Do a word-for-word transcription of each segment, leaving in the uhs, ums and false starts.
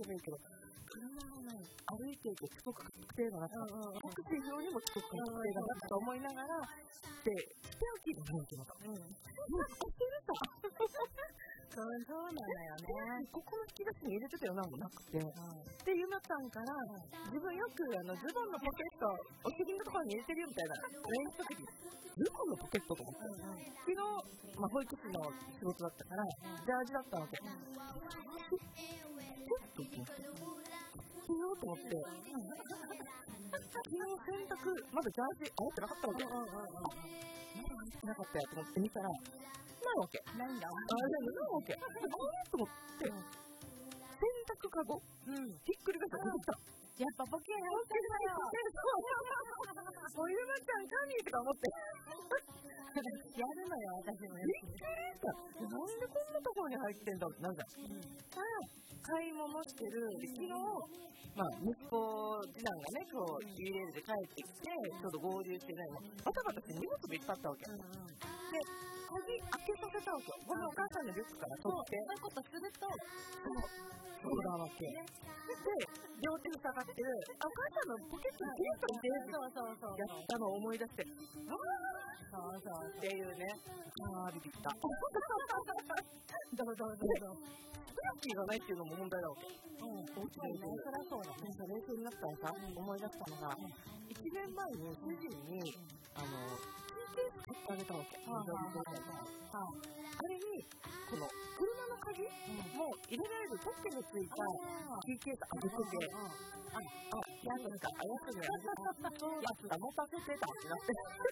ばいいけど、車をね、歩いていてすごく確定がなかった。タクシー上にもすごく確定がなかったと思いながら、で、捨て置きの雰囲気のと。うん。もう捨てるさ。 そう、そうなのよね。 ここの引き出しに入れてたよなんもなくて。で、ゆなさんから、自分よくあのズボンのポケット、お尻のところに入れてるよみたいな、レインした時に、ズボンのポケットと思って。昨日、まあ、保育士の仕事だったから、ジャージだったわけ。ちょっと行きました。着ようと思って、昨日洗濯、まだジャージ洗ってなかったわけ。まだ洗ってなかったやと思って見たら、ないわけ。 ないんだ。 あ、じゃあないわけ。あれと思って、洗濯かご、うん、ひっくり返った出てきた。 やっぱポケ入ってるわよ。 おゆなちゃん神とか思って。 やるのよ、私も。 びっくりした。なんでこんなところに入ってんだろうってなんだよ。うん、買い物してる。昨日、まあ、息子、次男がね、今日、ユーエルで帰ってきて、ちょうど合流してないの。バタバタして荷物でいっぱいあったわけ。うんうん、で、鍵開けさせたわけ。このお母さんのリュックから取って。 そういうことすると、 そうだわけ。で、両手にかかってる、あ、お母さんのポケットにピンと見て、 そうそうそう。 やったのを思い出して、あそうそうっていうね。あー、ビビった。 どうぞどうぞ。 スラッキーがないっていうのも問題だわけ。 うん、おうちでね、そりゃそうだね。 冷静になったらさ、思い出したのが、いちねんまえに主人に、あの、キーケース買ってあげたわけ。あれに、この車の鍵も入れられるポッケについたキーケースあげてて、あ、あ、やつか、あやつにあげたやつが持たせてたってなって。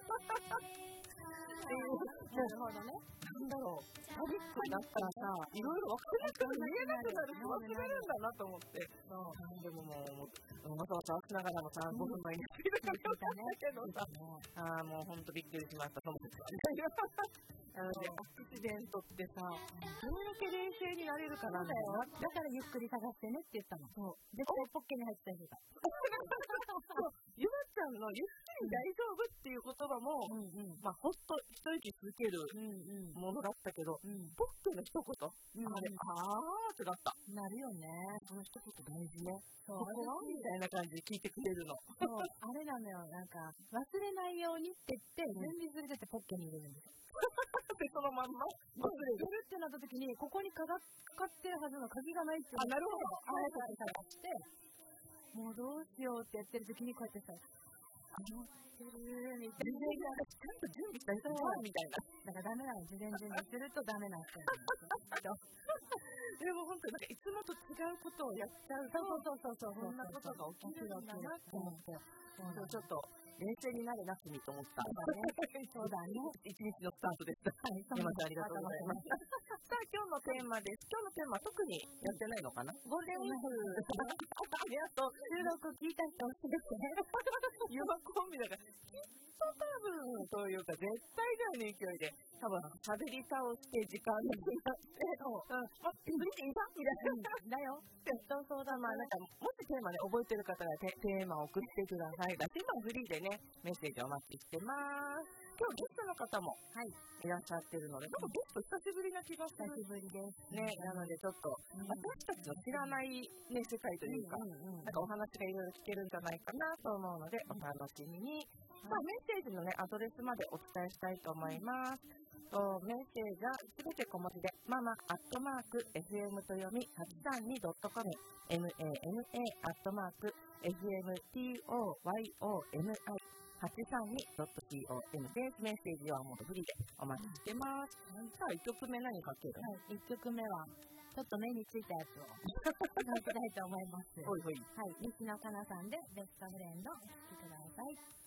っていう、なるほどね。なんだろう、パニックになったらさ、いろいろ分からなくて見えなくなる人がするんだなと思って。そう、でももう、わざわざしながらもさ、ごふんまえにスピードがかかったけどさ、ああ、もうほんとびっくりしました、と思って。なので、アクシデントってさ、どれだけ冷静になれるかなんだよな。 だからゆっくり探してねって言ったの。そう。絶対ポッケに入ってた人だ。 ゆまちゃんのゆっくり大丈夫っていう言葉も、うんうん、まあ、ほっと一息つけるものだったけど、うんうん、ポッケの一言、うん、あれ、あーってなった。 なるよね。 その一言大事ね。そう。ここはみたいな感じで聞いてくれるの。 そう。あれなのよ。なんか、忘れないようにって言って、準備するってポッケに入れるんですよ。 で、そのまんま忘れるってなった時に、ここにかかってるはずの鍵がないっていう。 あ、なるほど。 あえて探して、もうどうしようってやってる時にこうやってさ、あの、てるみたいな。 ちゃんと準備した人はみたいな。 だからダメなの。事前準備するとダメなんですよ。 でも本当になんかいつもと違うことをやっちゃうと、 そうそうそうそう、 そんなことが起きるんだなと思って、ちょっと冷静になれなくみと思った。 そうだね。 一日のスタートでした。はい、山さんありがとうございます。さあ今日のテーマです。今日のテーマ特にやってないのかな？ゴールデンウィーク。ありがとう。 収録聞いた人教えて。 喜びだから、きっと多分というか絶対ぐらいの勢いで、多分喋り倒して時間がなくなって、うん、あ、見ていたみたいな。だよ。そうそうだ、まあなんか、もしテーマで覚えてる方がテーマを送ってください。だし、今フリーでね、メッセージお待ちしてます。今日ゲストの方も、はい、いらっしゃってるので、なんかゲスト久しぶりな気がする。 久しぶりです。 ね、なのでちょっと、うん、私たちの知らない、ね、世界というか、うんうんうん、なんかお話がいろいろ聞けるんじゃないかなと思うので、お楽しみに。うん、まあ、メッセージのね、アドレスまでお伝えしたいと思います。とメッセージはすべて小文字で、ママアットマーク エフエム と読み はちさんにドットコム、ママ アットマーク エフエム トヨミ はちさんにドットコム です。メッセージはもうフリーでお待ちしてます。うん、さあいっきょくめ何かける？ はい、いっきょくめはちょっと目についたやつをかけたいと思います。 ほいほい。 はい、西野カナさんでベストフレンドお聴きください。